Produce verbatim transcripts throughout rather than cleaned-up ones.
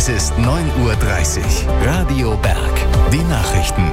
Es ist neun Uhr dreißig. Radio Berg. Die Nachrichten.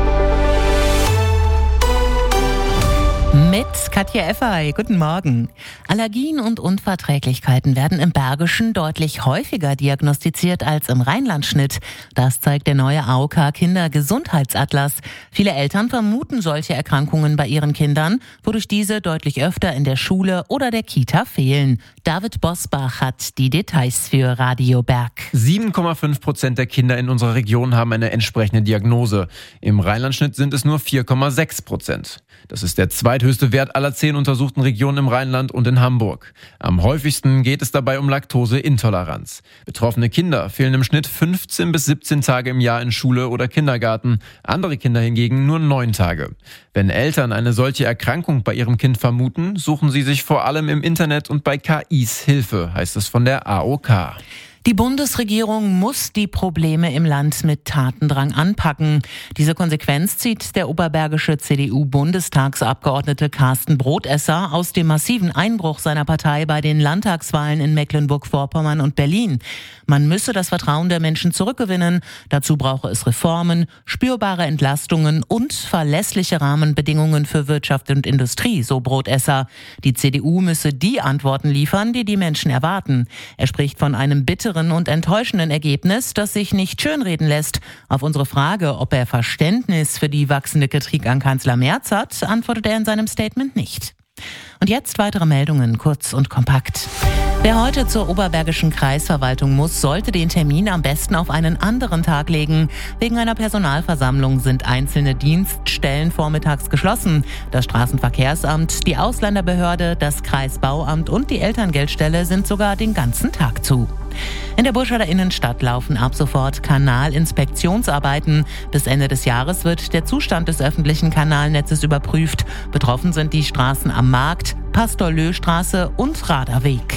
Mit Katja Effay. Guten Morgen. Allergien und Unverträglichkeiten werden im Bergischen deutlich häufiger diagnostiziert als im Rheinlandschnitt. Das zeigt der neue A O K-Kindergesundheitsatlas. Viele Eltern vermuten solche Erkrankungen bei ihren Kindern, wodurch diese deutlich öfter in der Schule oder der Kita fehlen. David Bosbach hat die Details für Radio Berg. sieben Komma fünf Prozent der Kinder in unserer Region haben eine entsprechende Diagnose. Im Rheinlandschnitt sind es nur vier Komma sechs Prozent. Das ist der zweithöchste Wert aller zehn untersuchten Regionen im Rheinland und in Hamburg. Am häufigsten geht es dabei um Laktoseintoleranz. Betroffene Kinder fehlen im Schnitt fünfzehn bis siebzehn Tage im Jahr in Schule oder Kindergarten, andere Kinder hingegen nur neun Tage. Wenn Eltern eine solche Erkrankung bei ihrem Kind vermuten, suchen sie sich vor allem im Internet und bei K Is Hilfe, heißt es von der A O K. Die Bundesregierung muss die Probleme im Land mit Tatendrang anpacken. Diese Konsequenz zieht der oberbergische C D U-Bundestagsabgeordnete Carsten Brotesser aus dem massiven Einbruch seiner Partei bei den Landtagswahlen in Mecklenburg-Vorpommern und Berlin. Man müsse das Vertrauen der Menschen zurückgewinnen. Dazu brauche es Reformen, spürbare Entlastungen und verlässliche Rahmenbedingungen für Wirtschaft und Industrie, so Brotesser. Die C D U müsse die Antworten liefern, die die Menschen erwarten. Er spricht von einem bitteren und enttäuschenden Ergebnis, das sich nicht schönreden lässt. Auf unsere Frage, ob er Verständnis für die wachsende Kritik an Kanzler Merz hat, antwortet er in seinem Statement nicht. Und jetzt weitere Meldungen, kurz und kompakt. Wer heute zur Oberbergischen Kreisverwaltung muss, sollte den Termin am besten auf einen anderen Tag legen. Wegen einer Personalversammlung sind einzelne Dienststellen vormittags geschlossen. Das Straßenverkehrsamt, die Ausländerbehörde, das Kreisbauamt und die Elterngeldstelle sind sogar den ganzen Tag zu. In der Burscheider Innenstadt laufen ab sofort Kanalinspektionsarbeiten. Bis Ende des Jahres wird der Zustand des öffentlichen Kanalnetzes überprüft. Betroffen sind die Straßen am Markt, Pastor-Löh-Straße und Raderweg.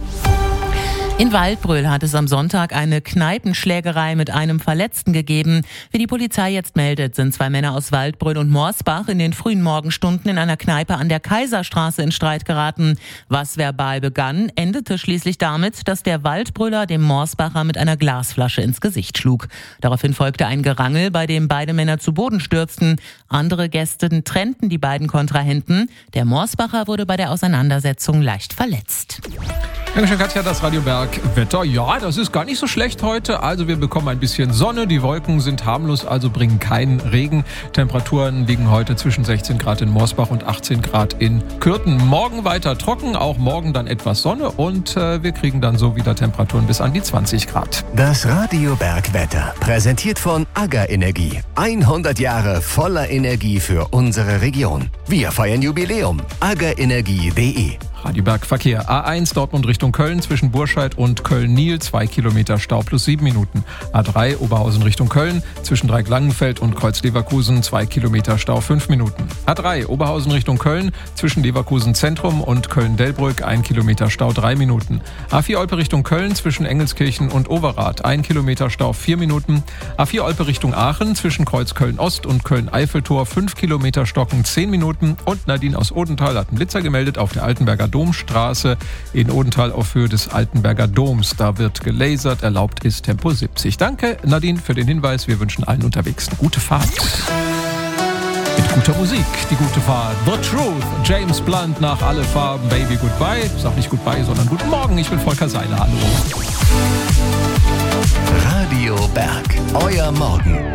In Waldbröl hat es am Sonntag eine Kneipenschlägerei mit einem Verletzten gegeben. Wie die Polizei jetzt meldet, sind zwei Männer aus Waldbröl und Morsbach in den frühen Morgenstunden in einer Kneipe an der Kaiserstraße in Streit geraten. Was verbal begann, endete schließlich damit, dass der Waldbröler dem Morsbacher mit einer Glasflasche ins Gesicht schlug. Daraufhin folgte ein Gerangel, bei dem beide Männer zu Boden stürzten. Andere Gäste trennten die beiden Kontrahenten. Der Morsbacher wurde bei der Auseinandersetzung leicht verletzt. Dankeschön, Katja. Das Radio Berg Wetter. Ja, das ist gar nicht so schlecht heute. Also wir bekommen ein bisschen Sonne. Die Wolken sind harmlos, also bringen keinen Regen. Temperaturen liegen heute zwischen sechzehn Grad in Morsbach und achtzehn Grad in Kürten. Morgen weiter trocken, auch morgen dann etwas Sonne und äh, wir kriegen dann so wieder Temperaturen bis an die zwanzig Grad. Das Radio Berg Wetter, präsentiert von AGA Energie. hundert Jahre voller Energie für unsere Region. Wir feiern Jubiläum. aga energie punkt de. Radio Berg Verkehr. A eins Dortmund Richtung Köln zwischen Burscheid und Köln-Niel. Zwei Kilometer Stau plus sieben Minuten. A drei Oberhausen Richtung Köln zwischen Dreieck-Langenfeld und Kreuz-Leverkusen. Zwei Kilometer Stau fünf Minuten. A drei Oberhausen Richtung Köln zwischen Leverkusen Zentrum und Köln-Delbrück. Ein Kilometer Stau drei Minuten. A vier Olpe Richtung Köln zwischen Engelskirchen und Overath. Ein Kilometer Stau vier Minuten. A vier Olpe Richtung Aachen zwischen Kreuz Köln-Ost und Köln-Eiffeltor. Fünf Kilometer Stocken zehn Minuten. Und Nadine aus Odenthal hat einen Blitzer gemeldet auf der Altenberger Domstraße in Odenthal auf Höhe des Altenberger Doms. Da wird gelasert, erlaubt ist Tempo siebzig. Danke, Nadine, für den Hinweis. Wir wünschen allen unterwegs eine gute Fahrt. Mit guter Musik, die gute Fahrt. The Truth, James Blunt nach Alle Farben, Baby Goodbye. Ich sag nicht Goodbye, sondern Guten Morgen. Ich bin Volker Seiler. Hallo. Radio Berg, euer Morgen.